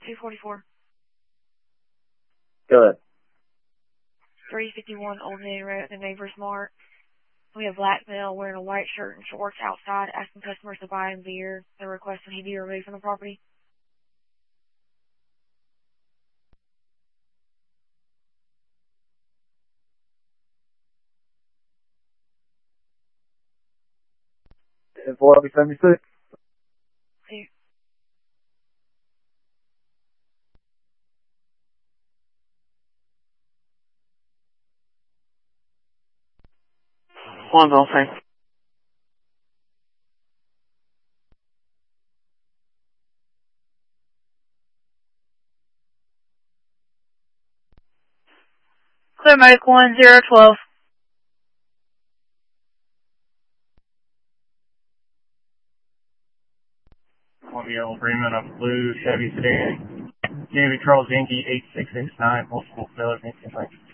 244. Go ahead. 351 Old Navy Road at the Neighbors Mart. We have black male wearing a white shirt and shorts outside asking customers to buy him beer. They're requesting he be removed from the property. And 476. See. One bell, thanks. Clear Medic 1012. On the yellow Freeman of blue Chevy sedan. David Charles Yankee 8669, multiple failures, thanks.